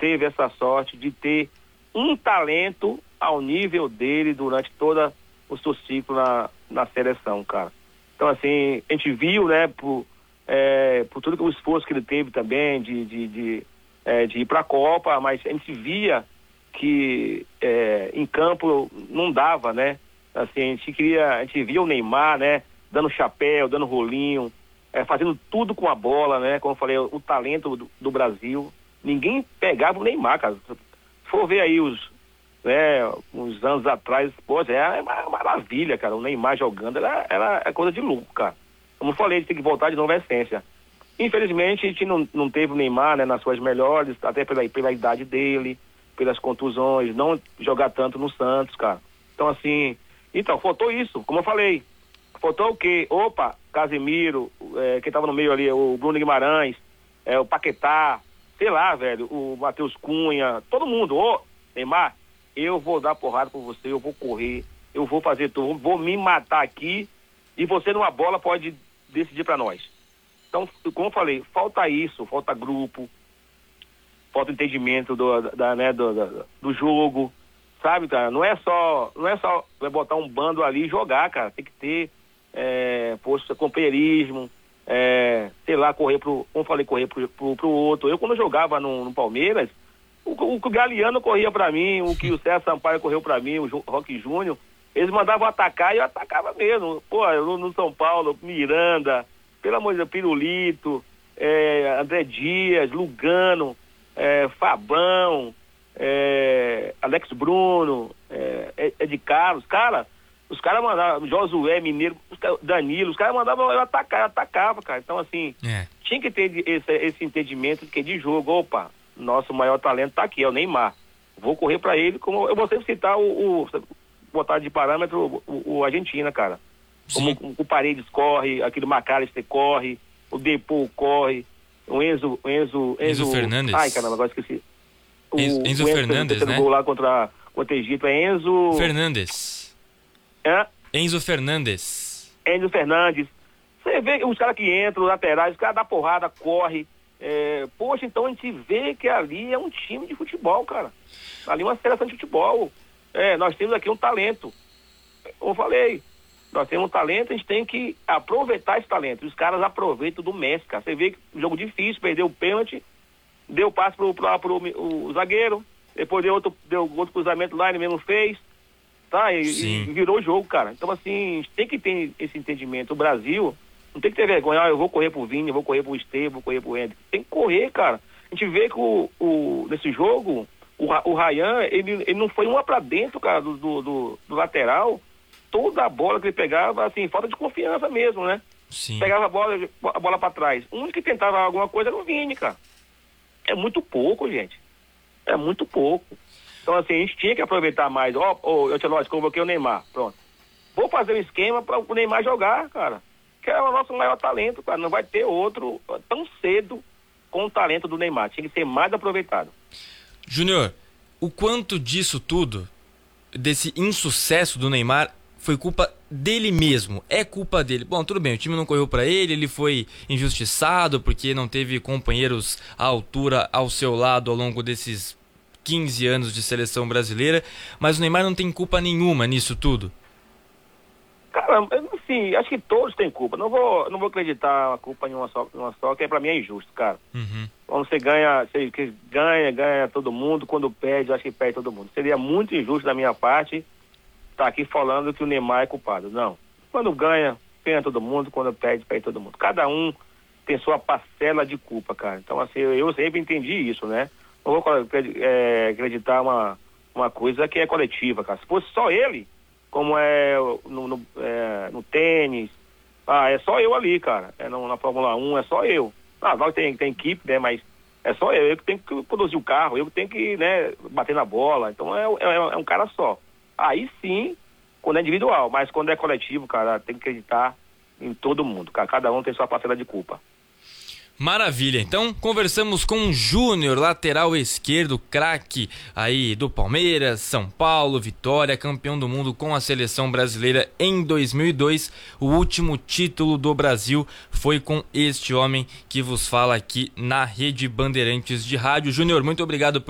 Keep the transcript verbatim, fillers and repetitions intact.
teve essa sorte de ter um talento ao nível dele durante todo o seu ciclo na, na seleção, cara. Então, assim, a gente viu, né, por, é, por todo o esforço que ele teve também de, de, de, é, de ir para a Copa, mas a gente via que é, em campo não dava, né? Assim, a gente queria, a gente via o Neymar, né, dando chapéu, dando rolinho, é, fazendo tudo com a bola, né? Como eu falei, o, o talento do, do Brasil. Ninguém pegava o Neymar, cara. Se for ver aí os, né, uns anos atrás, pô, é uma maravilha, cara. O Neymar jogando, era, era é coisa de louco, cara. Como eu falei, a gente tem que voltar de novo à essência. Infelizmente, a gente não, não teve o Neymar, né, nas suas melhores, até pela, pela idade dele, pelas contusões, não jogar tanto no Santos, cara. Então, assim, então, faltou isso, como eu falei. Faltou o quê? Opa, Casemiro, é, quem tava no meio ali, o Bruno Guimarães, é, o Paquetá, sei lá, velho, o Matheus Cunha, todo mundo. Ô, Neymar, eu vou dar porrada por você, eu vou correr, eu vou fazer tudo, vou me matar aqui e você numa bola pode decidir pra nós. Então, como eu falei, falta isso, falta grupo, falta entendimento do, da, né, do, do, do jogo, sabe, cara? Não é só, não é só botar um bando ali e jogar, cara. Tem que ter, é, poxa, companheirismo, é, sei lá, correr pro, como eu falei, correr pro, pro, pro outro. Eu, quando eu jogava no, no Palmeiras, o, o, o Galeano corria pra mim, o que o César Sampaio correu pra mim, o Roque Júnior, eles mandavam atacar e eu atacava mesmo. Pô, eu, no São Paulo, Miranda, pelo amor de Deus, Pirulito, é, André Dias, Lugano, é, Fabão, é, Alex Bruno, é, Ed Carlos, cara, os caras mandavam, Josué Mineiro, Danilo, os caras mandavam eu atacar, eu atacava, cara. Então, assim, é. tinha que ter esse, esse entendimento de que de jogo, opa, nosso maior talento tá aqui, é o Neymar. Vou correr pra ele, como eu vou sempre citar o, o botar de parâmetro o, o Argentina, cara. Como o, o Paredes corre, aquele McAllister corre, o Depou corre, o Enzo, Enzo, Enzo, Enzo Fernandes. Ai, caramba, agora esqueci. O, Enzo, Enzo o Enzo Fernandes, né? Gol lá contra, contra o Egito, é Enzo... Fernandes. É? Enzo Fernandes. Enzo Fernandes. Você vê os caras que entram, laterais, os caras dão porrada, corre. É, poxa, então a gente vê que ali é um time de futebol, cara. Ali é uma seleção de futebol. É, nós temos aqui um talento. Como eu falei, nós temos um talento, a gente tem que aproveitar esse talento. Os caras aproveitam do Messi, cara. Você vê que um jogo difícil, perdeu o pênalti, deu passe pro, pro, pro, pro o zagueiro, depois deu outro, deu outro cruzamento lá, ele mesmo fez, tá? E, e virou o jogo, cara. Então, assim, a gente tem que ter esse entendimento. O Brasil não tem que ter vergonha, ah, eu vou correr pro Vini, eu vou correr pro Estevam, vou correr pro Henrique. Tem que correr, cara. A gente vê que o, o, nesse jogo, o, o Ryan, ele, ele não foi uma pra dentro, cara, do, do, do, do lateral. Toda a bola que ele pegava, assim, falta de confiança mesmo, né? Sim. Pegava a bola, a bola pra trás. O único que tentava alguma coisa era o Vini, cara. É muito pouco, gente. É muito pouco. Então, assim, a gente tinha que aproveitar mais. Ó, oh, oh, eu te lógico, convoquei o Neymar. Pronto. Vou fazer um esquema para o Neymar jogar, cara. Que é o nosso maior talento, cara. Não vai ter outro tão cedo com o talento do Neymar. Tinha que ser mais aproveitado. Júnior, o quanto disso tudo, desse insucesso do Neymar, foi culpa dele mesmo? É culpa dele? Bom, tudo bem, o time não correu pra ele, ele foi injustiçado porque não teve companheiros à altura ao seu lado ao longo desses quinze anos de seleção brasileira, mas o Neymar não tem culpa nenhuma nisso tudo? Cara, assim, acho que todos têm culpa. Não vou, não vou acreditar a culpa em uma só, em uma só, que pra mim é injusto, cara. Uhum. Quando você ganha, você ganha, ganha todo mundo, quando perde, acho que perde todo mundo. Seria muito injusto da minha parte tá aqui falando que o Neymar é culpado. Não. Quando ganha, ganha todo mundo, quando perde, perde todo mundo. Cada um tem sua parcela de culpa, cara. Então, assim, eu sempre entendi isso, né? Não vou é, acreditar uma, uma coisa que é coletiva, cara. Se fosse só ele, como é no, no, é, no tênis, ah, é só eu ali, cara. É no, na Fórmula um, é só eu. Ah, nós tem, tem equipe, né? Mas é só eu. Eu que tenho que conduzir o carro, eu que tenho que, né, bater na bola. Então, é, é, é um cara só. Aí sim, quando é individual, mas quando é coletivo, cara, tem que acreditar em todo mundo, cara. Cada um tem sua parcela de culpa. Maravilha, então conversamos com o Júnior, lateral esquerdo, craque aí do Palmeiras, São Paulo, Vitória, campeão do mundo com a seleção brasileira em dois mil e dois. O último título do Brasil foi com este homem que vos fala aqui na Rede Bandeirantes de Rádio. Júnior, muito obrigado por